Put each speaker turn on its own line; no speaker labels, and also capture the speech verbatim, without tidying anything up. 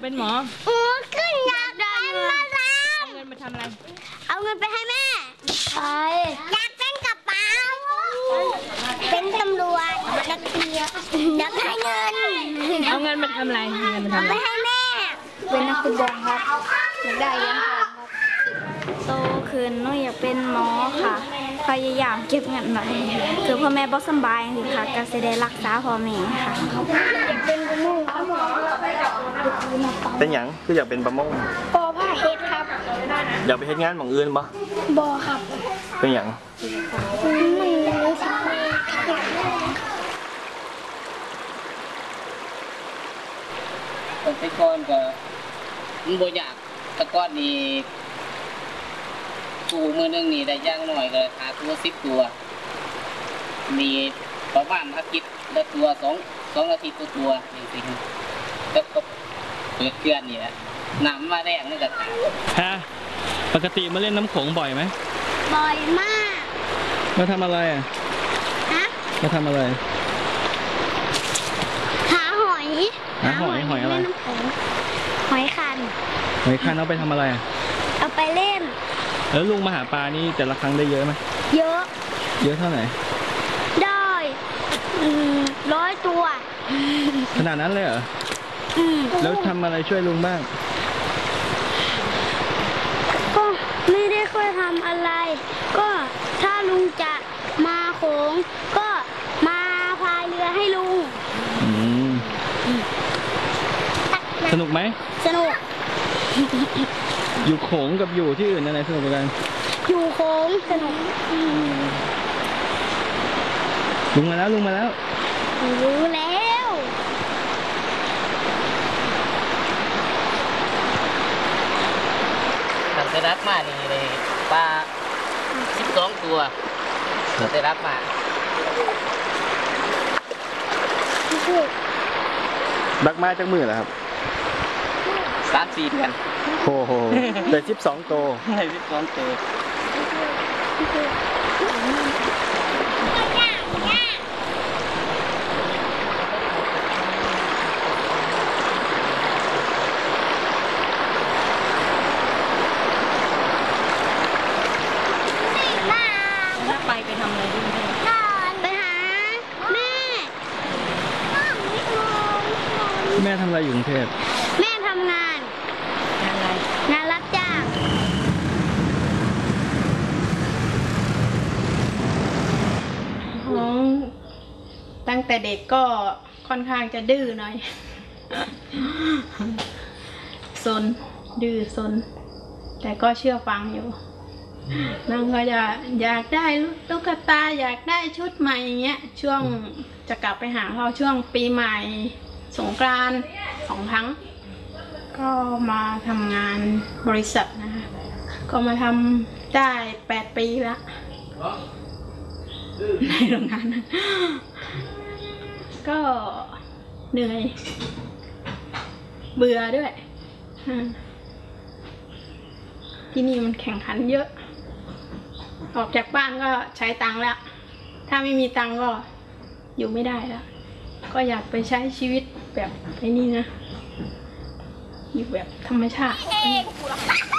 เป็นหมอ
โอ้ขึ้นอยากได้เงิน
เอาเงินมาทำอะไร
เอาเงินไปให้แม่ใช่อยากเป็นกระเป๋าเป็นตำรวจนักเรียนอยากได้เงิน
เอาเงินมาทำอะไรเงินมาทำอะไร
ไปให้แม่เป็นนักฟุตบอลครับอยากได้เงินครับโตขึ้นหนูอยากเป็นหมอค่ะพยายามเก็บเงินไว้คือพ่อแม่บ่สบายสิค่ะก็จะได้รักษาพ่อแม่ค่ะอยากเป็นประมงครับ
เป็นหยังคืออยากเป็นประมง
ปอผ้าเฮ็ดครับ
อยากไปเฮ็ดงานหม่องอื่นบ่
บ่ครับ
เป็นหยัง
มันรู้สึก
แต่ก่อนก็มันบ่อยากแต่ก่อนนี่ตู้มือนึงนี่ได้ย่างหน่อยก็หาตัวสิบตัวมีประมาณอาทิตย์ละตัวสองสองอาทิตย์ตัวตัวจริงๆก็ก็เปิดเกลือนนี่แหละน้ำมาแรงนี่ก็ขาด
ฮะปกติมาเล่นน้ำโขงบ่อยไหม
บ่อยมาก
มาทำอะไรอ่ะ
ฮะ
มาทำอะไร
หาหอย
หาหอยหอยอะไร
หอยคัน
หอยคันเอาไปทำอะไรอ่ะ
เอาไปเล่น
แล้วลุงมาหาปลานี่แต่ละครั้งได้เยอะไหม
เยอะ
เยอะเท่าไหร่
ได้ร้อยตัว
ขนาดนั้นเลยเหรอแล้วทำอะไรช่วยลุงบ้าง
ก็ไม่ได้ค่อยทำอะไรก็ถ้าลุงจะมาโขงก็มาพายเรือให้ลุง
สนุกไหม
สนุก
อยู่โขงกับอยู่ที่อื่นอะไรสนุกกว่ากัน
อยู่โขงสนุก
ลุงมาแล้วลุงมาแล้ว
รู้แล้ว
ทำได้รับมานี่เลยปลาสิบสองตัวทำได้รับมา
ดักมาจากมือเหรอครับ
สามสี่เดือน
โอ้โหได้สิบสองโต
ได้สิบสองโต
ไปไปทำอะไรที่นี่
ไปหาแม่
แม่ทำอะไรอยู่กรุงเทพ
แม่ทำงาน
งานอะไร
งานรับจ้าง
ของตั้งแต่เด็กก็ค่อนข้างจะดื้อหน่อยซนดื้อซนแต่ก็เชื่อฟังอยู่น้องก็จะอยากได้ตุ๊กตาอยากได้ชุดใหม่อย่างเงี้ยช่วงจะกลับไปหาเขาช่วงปีใหม่สงกรานต์สองครั้งก็มาทำงานบริษัทนะคะก็มาทำได้แปดปีแล้วในโรงงานก็เหนื่อยเบื่อด้วยที่นี่มันแข่งขันเยอะออกจากบ้านก็ใช้ตังค์แล้วถ้าไม่มีตังค์ก็อยู่ไม่ได้แล้วก็อยากไปใช้ชีวิตแบบไอ้นี่นะอยู่แบบธรรมชาติ